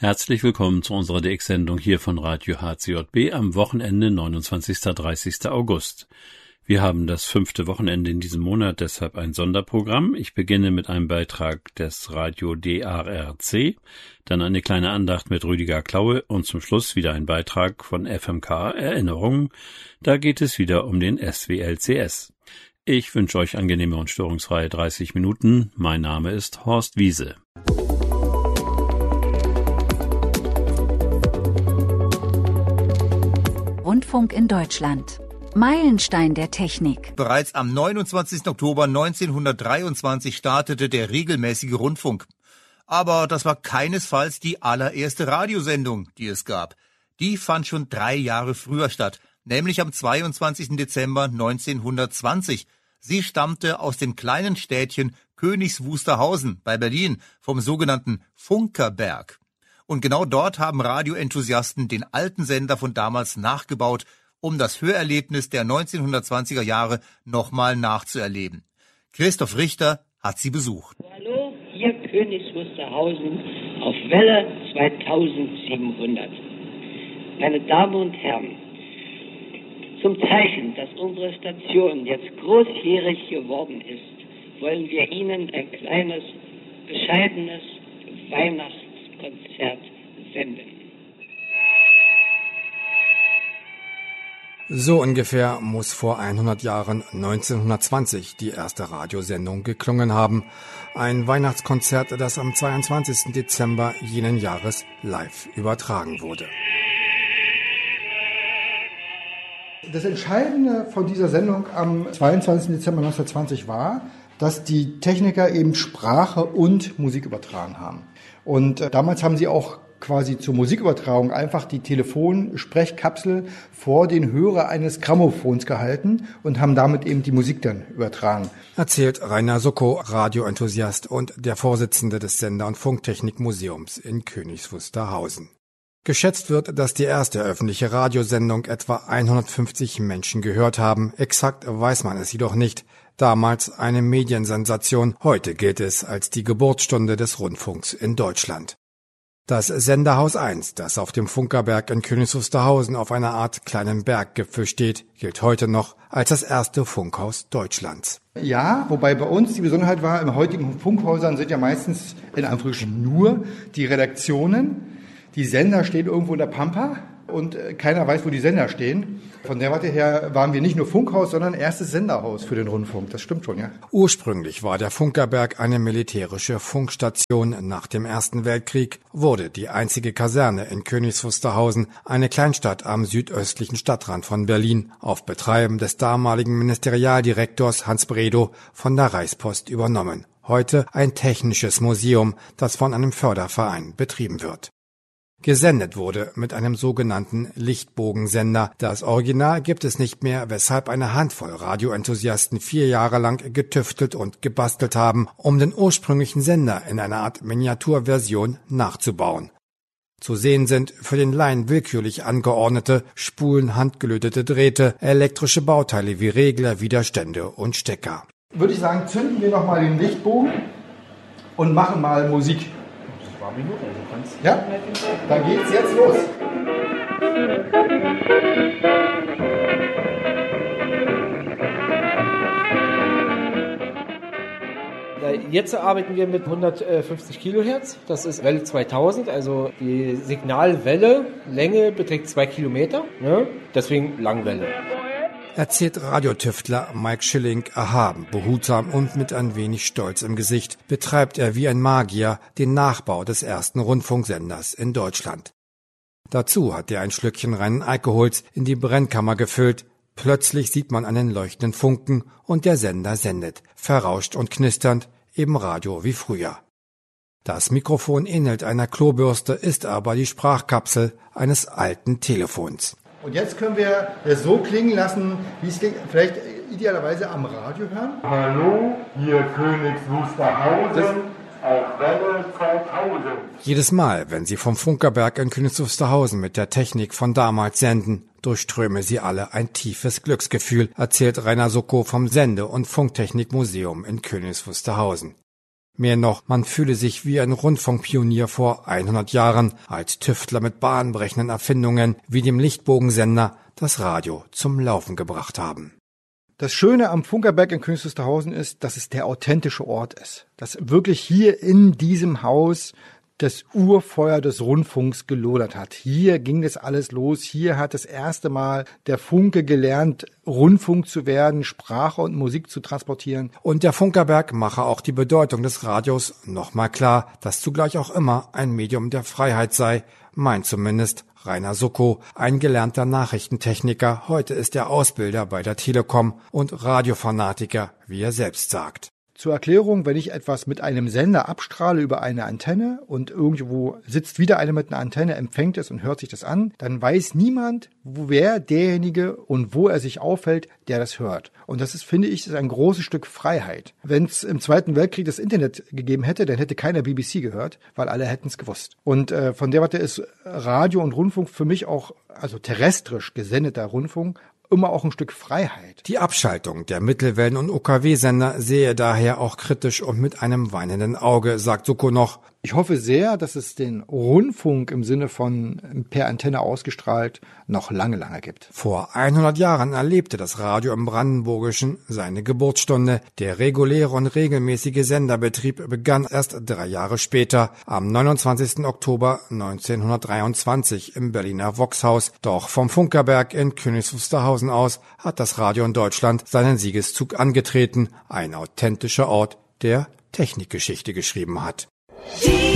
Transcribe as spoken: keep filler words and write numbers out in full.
Herzlich willkommen zu unserer D X-Sendung hier von Radio H C J B am Wochenende neunundzwanzigsten und dreißigsten August. Wir haben das fünfte Wochenende in diesem Monat, deshalb ein Sonderprogramm. Ich beginne mit einem Beitrag des Radio D R R C, dann eine kleine Andacht mit Rüdiger Klaue und zum Schluss wieder ein Beitrag von F M K Erinnerungen. Da geht es wieder um den S W L C S. Ich wünsche euch angenehme und störungsfreie dreißig Minuten. Mein Name ist Horst Wiese. Rundfunk in Deutschland. Meilenstein der Technik. Bereits am neunundzwanzigsten Oktober neunzehnhundertdreiundzwanzig startete der regelmäßige Rundfunk. Aber das war keinesfalls die allererste Radiosendung, die es gab. Die fand schon drei Jahre früher statt, nämlich am zweiundzwanzigsten Dezember neunzehnhundertzwanzig. Sie stammte aus dem kleinen Städtchen Königs Wusterhausen bei Berlin vom sogenannten Funkerberg. Und genau dort haben Radioenthusiasten den alten Sender von damals nachgebaut, um das Hörerlebnis der neunzehnhundertzwanziger Jahre nochmal nachzuerleben. Christoph Richter hat sie besucht. Hallo, hier Königs Wusterhausen auf Welle zweitausendsiebenhundert. Meine Damen und Herren, zum Zeichen, dass unsere Station jetzt großjährig geworden ist, wollen wir Ihnen ein kleines, bescheidenes Weihnachtskonzert senden. So ungefähr muss vor hundert Jahren neunzehnhundertzwanzig die erste Radiosendung geklungen haben. Ein Weihnachtskonzert, das am zweiundzwanzigsten Dezember jenen Jahres live übertragen wurde. Das Entscheidende von dieser Sendung am zweiundzwanzigsten Dezember neunzehnhundertzwanzig war, dass die Techniker eben Sprache und Musik übertragen haben. Und äh, damals haben sie auch quasi zur Musikübertragung einfach die Telefonsprechkapsel vor den Hörer eines Grammophons gehalten und haben damit eben die Musik dann übertragen. Erzählt Rainer Socko, Radioenthusiast und der Vorsitzende des Sender- und Funktechnikmuseums in Königs Wusterhausen. Geschätzt wird, dass die erste öffentliche Radiosendung etwa hundertfünfzig Menschen gehört haben. Exakt weiß man es jedoch nicht. Damals eine Mediensensation, heute gilt es als die Geburtsstunde des Rundfunks in Deutschland. Das Senderhaus eins, das auf dem Funkerberg in Königs Wusterhausen auf einer Art kleinen Berggipfel steht, gilt heute noch als das erste Funkhaus Deutschlands. Ja, wobei bei uns die Besonderheit war, in heutigen Funkhäusern sind ja meistens in Anführungsstrichen nur die Redaktionen. Die Sender stehen irgendwo in der Pampa und keiner weiß, wo die Sender stehen. Von der Warte her waren wir nicht nur Funkhaus, sondern erstes Senderhaus für den Rundfunk. Das stimmt schon, ja. Ursprünglich war der Funkerberg eine militärische Funkstation. Nach dem Ersten Weltkrieg wurde die einzige Kaserne in Königs Wusterhausen, eine Kleinstadt am südöstlichen Stadtrand von Berlin, auf Betreiben des damaligen Ministerialdirektors Hans Bredow von der Reichspost übernommen. Heute ein technisches Museum, das von einem Förderverein betrieben wird. Gesendet wurde mit einem sogenannten Lichtbogensender. Das Original gibt es nicht mehr, weshalb eine Handvoll Radioenthusiasten vier Jahre lang getüftelt und gebastelt haben, um den ursprünglichen Sender in einer Art Miniaturversion nachzubauen. Zu sehen sind für den Laien willkürlich angeordnete, Spulen, handgelötete Drähte, elektrische Bauteile wie Regler, Widerstände und Stecker. Würde ich sagen, zünden wir nochmal den Lichtbogen und machen mal Musik. Ja, dann geht's jetzt los. Jetzt arbeiten wir mit hundertfünfzig Kilohertz. Das ist Welle zweitausend, also die Signalwelle, Länge beträgt zwei Kilometer, ne? Deswegen Langwelle. Erzählt Radiotüftler Mike Schilling erhaben, behutsam und mit ein wenig Stolz im Gesicht, betreibt er wie ein Magier den Nachbau des ersten Rundfunksenders in Deutschland. Dazu hat er ein Schlückchen reinen Alkohols in die Brennkammer gefüllt. Plötzlich sieht man einen leuchtenden Funken und der Sender sendet, verrauscht und knisternd, eben Radio wie früher. Das Mikrofon ähnelt einer Klobürste, ist aber die Sprachkapsel eines alten Telefons. Und jetzt können wir es so klingen lassen, wie es klingt, vielleicht idealerweise am Radio hören. Hallo, hier Königs Wusterhausen auf Welle zweitausend. Jedes Mal, wenn Sie vom Funkerberg in Königs Wusterhausen mit der Technik von damals senden, durchströme Sie alle ein tiefes Glücksgefühl, erzählt Rainer Socko vom Sende- und Funktechnikmuseum in Königs Wusterhausen. Mehr noch, man fühle sich wie ein Rundfunkpionier vor hundert Jahren, als Tüftler mit bahnbrechenden Erfindungen wie dem Lichtbogensender das Radio zum Laufen gebracht haben. Das Schöne am Funkerberg in Königs Wusterhausen ist, dass es der authentische Ort ist. Dass wirklich hier in diesem Haus das Urfeuer des Rundfunks gelodert hat. Hier ging das alles los. Hier hat das erste Mal der Funke gelernt, Rundfunk zu werden, Sprache und Musik zu transportieren. Und der Funkerberg mache auch die Bedeutung des Radios nochmal klar, das zugleich auch immer ein Medium der Freiheit sei, meint zumindest Rainer Suckow, ein gelernter Nachrichtentechniker. Heute ist er Ausbilder bei der Telekom und Radiofanatiker, wie er selbst sagt. Zur Erklärung, wenn ich etwas mit einem Sender abstrahle über eine Antenne und irgendwo sitzt wieder einer mit einer Antenne, empfängt es und hört sich das an, dann weiß niemand, wer derjenige und wo er sich aufhält, der das hört. Und das ist, finde ich, ist ein großes Stück Freiheit. Wenn es im Zweiten Weltkrieg das Internet gegeben hätte, dann hätte keiner B B C gehört, weil alle hätten es gewusst. Und äh, von der Warte ist Radio und Rundfunk für mich auch, also terrestrisch gesendeter Rundfunk, immer auch ein Stück Freiheit. Die Abschaltung der Mittelwellen- und U K W-Sender sehe daher auch kritisch und mit einem weinenden Auge, sagt Suckow noch. Ich hoffe sehr, dass es den Rundfunk im Sinne von per Antenne ausgestrahlt noch lange, lange gibt. Vor hundert Jahren erlebte das Radio im Brandenburgischen seine Geburtsstunde. Der reguläre und regelmäßige Senderbetrieb begann erst drei Jahre später, am neunundzwanzigsten Oktober neunzehnhundertdreiundzwanzig im Berliner Voxhaus. Doch vom Funkerberg in Königs Wusterhausen aus hat das Radio in Deutschland seinen Siegeszug angetreten. Ein authentischer Ort, der Technikgeschichte geschrieben hat.